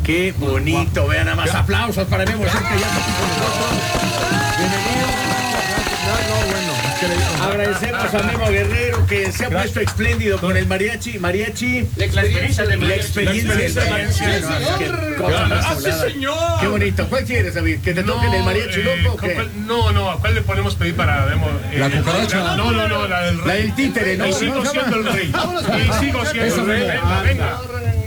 Qué bonito, vean nada más. Aplausos para Memo Cerca, ya está aquí con nosotros. Bienvenido. Agradecemos a Memo Guerrero que se ha puesto espléndido con el mariachi. La experiencia del mariachi. señor. Qué bonito. ¿Cuál quieres, David? ¿Que te toquen el mariachi loco o qué? No, ¿a cuál le podemos pedir para Memo? La cucaracha. No, la del rey. La del títere, ¿no? Y sigo siendo el rey. Y sigo siendo el rey. Venga.